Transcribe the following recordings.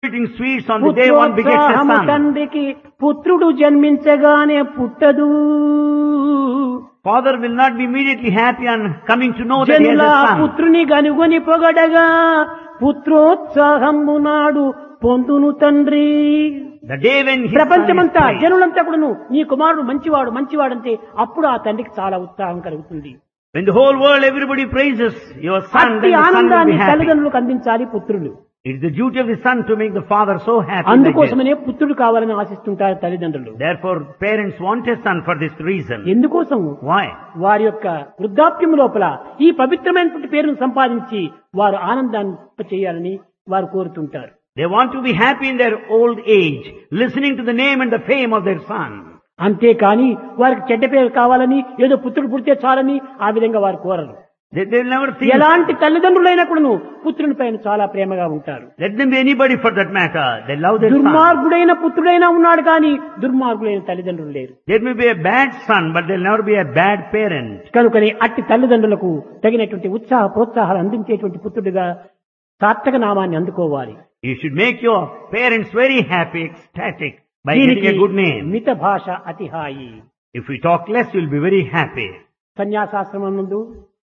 eating sweets on the day one begets a పుత్రోత్సాహము son. తండ్రికి పుత్రుడు జన్మించగానే పుట్టదు. Father will not be immediately happy on coming to know that he has జనుల a son. పుత్రుని గనుగొని పొగడగా పుత్రోత్సాహము నాడు పొందును తండ్రి. The day when his son is ప్రపంచమంతా praised. జనులంతా కూడాను నీ కుమారుడు మంచివాడు మంచివాడంటే అప్పుడు ఆ తండ్రికి చాలా ఉత్సాహం కలుగుతుంది. When the whole world, everybody praises your son, అట్టి then the son will be ఆనందాన్ని happy. తల్లిదండ్రులకు అందించాలి పుత్రులు. It is the duty of the son to make the father so happy. Like this. అందుకోసమనే పుత్రుడు కావాలని ఆశిస్తుంటారు తల్లిదండ్రులు. Therefore, parents want a son for this reason. ఎందుకోసం? Why? వారి యొక్క వృద్ధాప్యం లోపల ఈ పవిత్రమైనటువంటి పేరును సంపాదించి వారు ఆనందాన్ని చేయాలని వారు కోరుతుంటారు. They want to be happy in their old age, listening to the name and the fame of their son. అంతేకాని వారికి చెడ్డ పేరు కావాలని ఏదో పుత్రుడు పుడితే చాలని ఆ విధంగా వారు కోరరు. They will never think. ఎలాంటి తల్లిదండ్రులైనా కూడాను పుత్రుని పైన చాలా ప్రేమగా ఉంటారు. Let them be anybody for that matter. They love their son. దుర్మార్గుడైన పుత్రుడైనా ఉన్నాడు కానీ దుర్మార్గులైన తల్లిదండ్రులు లేరు. There may be a bad son, but there will never be a bad parent. కనుకని అట్టి తల్లిదండ్రులకు తగినటువంటి ఉత్సాహ ప్రోత్సాహాలు అందించేటువంటి పుత్రుడిగా సార్థక నామాన్ని అందుకోవాలి. You should make your parents very happy, ecstatic by దీనికి getting a good name. మిత భాష అతిహాయి. If we talk less, you'll be very happy. సన్యాసాశ్రమం నందు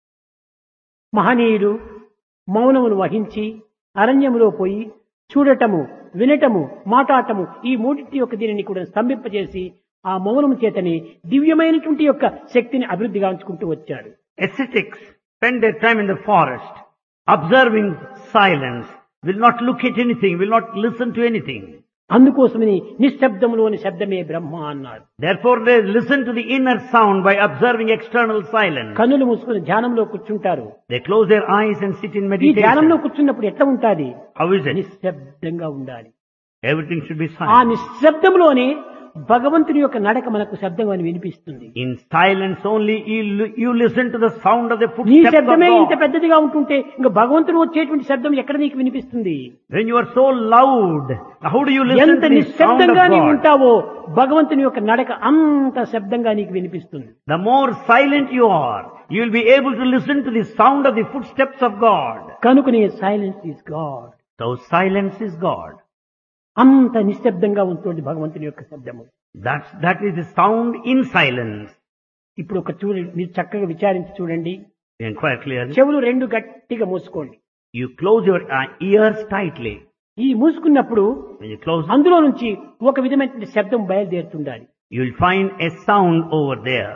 మహనీయుడు మౌనమును వహించి అరణ్యములో పోయి చూడటము, వినటము, మాట్లాడటము ఈ మూడింటి యొక్క దీనిని కూడా స్తంభింపజేసి ఆ మౌనము చేతని దివ్యమైనటువంటి యొక్క శక్తిని అభివృద్ధిగా ఉంచుకుంటూ వచ్చాడు. Ascetics spend their time in the forest, observing silence, will not look at anything, will not listen to anything. అందుకోసమని నిశ్శబ్దములోని శబ్దమే బ్రహ్మ అన్నారు. Therefore they listen to the inner sound by observing external silence. కన్నులు మూసుకుని ధ్యానంలో కూర్చుంటారు. They close their eyes and sit in ఈ ధ్యానంలో meditation. కూర్చున్నప్పుడు ఎట్లా ఉంటాది? How is it? నిశ్శబ్దంగా ఉండాలి. Everything should be ఆ silent. నిశ్శబ్దంలోనే భగవంతుని యొక్క నడక మనకు శబ్దం అని వినిపిస్తుంది. In silence only you listen to the sound of the నీ footsteps of శబ్దమే ఇంత God. పెద్దదిగా ఉంటుంటే ఇంకా భగవంతుడు వచ్చేటువంటి శబ్దం ఎక్కడ నీకు వినిపిస్తుంది? When you are so loud, how do you listen ఎంత to the sound of నిశ్శబ్దంగా నీవు God? ఉంటావో భగవంతుని యొక్క నడక అంత శబ్దంగా నీకు వినిపిస్తుంది. The more silent you are, you will be able to listen to the sound of the footsteps of God. కనుకనే silence is God. So silence is God. అంత నిశ్శబ్దంగా ఉంటుంది భగవంతుని యొక్క శబ్దము. That is the sound in silence. ఇప్పుడు ఒక చూడండి, మీరు చక్కగా విచారించి చూడండి. You inquire clearly. చెవులు రెండు గట్టిగా మూసుకోండి. You close your ears tightly. ఈ మూసుకున్నప్పుడు When you close, అందులో నుంచి ఒక విధమైన శబ్దం బయలుదేరుతుండాలి. you will find a sound over there.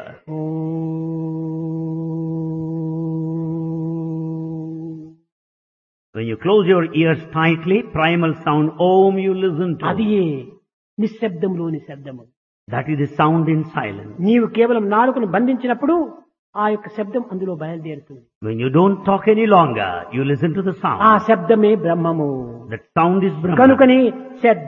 When you close your ears tightly, primal sound Om you listen to. అది నిశ్శబ్దంలోని శబ్దము. That is the sound in silence. నీవు కేవలం నాలుకను బంధించినప్పుడు ఆ యొక్క శబ్దం అందులో బయలుదేరుతుంది. When you don't talk any longer, you listen to the ఆ sound. శబ్దమే బ్రహ్మము. That sound is Brahma. కనుకని